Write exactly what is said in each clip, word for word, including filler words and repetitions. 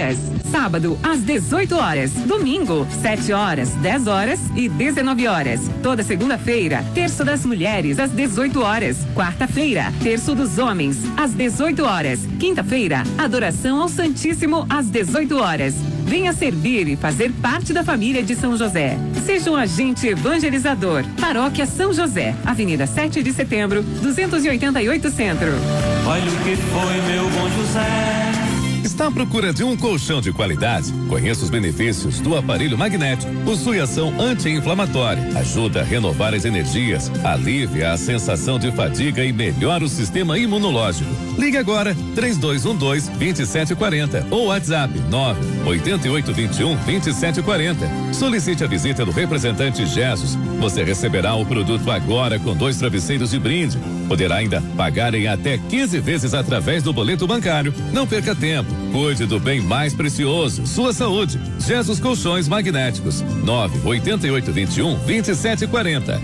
horas. Sábado, às dezoito horas. Domingo, sete horas, dez horas e dezenove horas. Toda segunda-feira, terço das mulheres, às dezoito horas. Quarta-feira, terço dos homens, às dezoito horas. Quinta-feira, adoração ao Santíssimo, às dezoito horas. Venha servir e fazer parte da família de São José. Seja um agente evangelizador. Paróquia São José, Avenida sete de Setembro, duzentos e oitenta e oito Centro. Olha o que foi, meu bom José. Está à procura de um colchão de qualidade? Conheça os benefícios do aparelho magnético. Possui ação anti-inflamatória, ajuda a renovar as energias, alivia a sensação de fadiga e melhora o sistema imunológico. Ligue agora três dois um dois, dois sete quatro zero ou WhatsApp nove oito oito dois um, dois sete quatro zero. Solicite a visita do representante Jesus. Você receberá o produto agora com dois travesseiros de brinde. Poderá ainda pagar em até quinze vezes através do boleto bancário. Não perca tempo. Cuide do bem mais precioso, sua saúde. Jesus Colchões Magnéticos. nove oito oito dois um, dois sete quatro zero.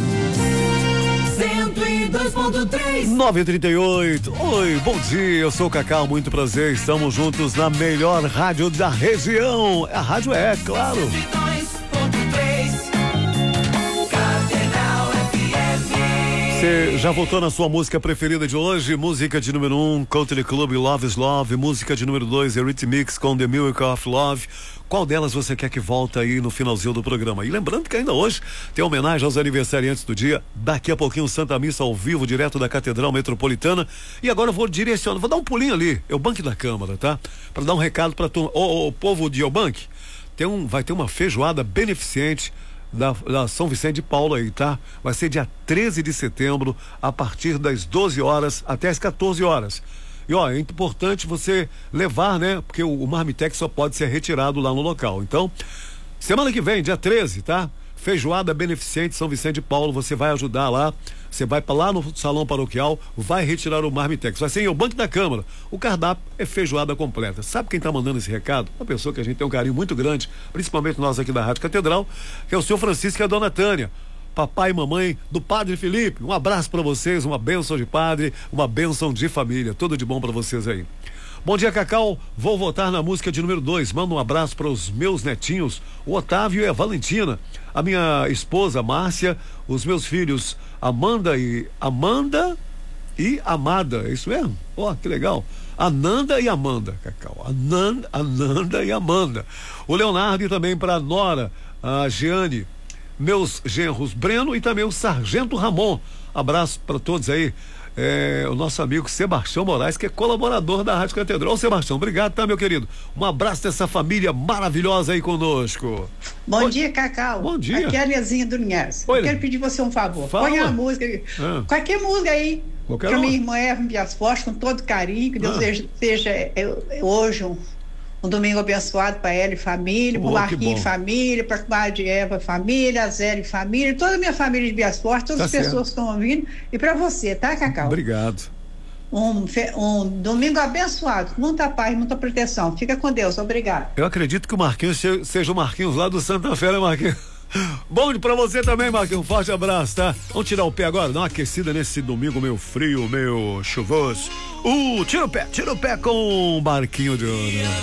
cento e dois ponto três. nove e trinta e oito. Oi, bom dia. Eu sou o Cacau, muito prazer. Estamos juntos na melhor rádio da região. A rádio é, claro. Você já votou na sua música preferida de hoje? Música de número um, Country Club, Love is Love. Música de número dois, Eurythmics com The Miracle of Love. Qual delas você quer que volte aí no finalzinho do programa? E lembrando que ainda hoje tem homenagem aos aniversariantes do dia. Daqui a pouquinho Santa Missa ao vivo, direto da Catedral Metropolitana. E agora eu vou direcionar, vou dar um pulinho ali, é o Banco da Câmara, tá? Para dar um recado para o oh, oh, povo de Eubank. Tem um, vai ter uma feijoada beneficente Da, da São Vicente de Paulo aí, tá? Vai ser dia treze de setembro, a partir das doze horas até as quatorze horas. E ó, é importante você levar, né? Porque o, o marmitex só pode ser retirado lá no local. Então, semana que vem, dia treze, tá? Feijoada beneficente São Vicente de Paulo, você vai ajudar lá, você vai para lá no salão paroquial, vai retirar o marmitex, vai ser em o Banco da Câmara. O cardápio é feijoada completa. Sabe quem tá mandando esse recado? Uma pessoa que a gente tem um carinho muito grande, principalmente nós aqui da Rádio Catedral, que é o senhor Francisco e a dona Tânia, papai e mamãe do Padre Felipe. Um abraço para vocês, uma bênção de padre, uma bênção de família, tudo de bom para vocês aí. Bom dia, Cacau. Vou votar na música de número dois. Manda um abraço para os meus netinhos, o Otávio e a Valentina, a minha esposa Márcia, os meus filhos Amanda e Amanda e Amada. É isso mesmo? Ó, oh, que legal. Ananda e Amanda, Cacau. Ananda, Ananda e Amanda. O Leonardo e também para a Nora, a Giane, meus genros Breno e também o Sargento Ramon. Abraço para todos aí. É, o nosso amigo Sebastião Moraes, que é colaborador da Rádio Catedral. Sebastião, obrigado, tá, meu querido? Um abraço dessa família maravilhosa aí conosco. Bom Oi. dia, Cacau. Bom dia. Aqui é a Lezinha do Linhares. Oi, Eu quero pedir você um favor. Fala. Põe a música aí. Ah. Qualquer música aí. Qualquer que a uma. minha irmã Eva Bias Forte, com todo carinho. Que Deus Ah. seja, seja é, hoje um, um domingo abençoado para ela e família, para o Oh, Marquinhos e família, para a comadre Eva família, a Zé e família, toda a minha família de Bias Forte, todas Tá as certo. pessoas que estão ouvindo. E para você, tá, Cacau? Obrigado. Um, um domingo abençoado, com muita paz, muita proteção. Fica com Deus, obrigado. Eu acredito que o Marquinhos seja o Marquinhos lá do Santa Fé, né, Marquinhos? Bom pra você também, Marquinhos. Um forte abraço, tá? Vamos tirar o pé agora, dar uma aquecida nesse domingo meio frio, meio chuvoso. Uh, tira o pé, tira o pé com o Marquinho de Ouro.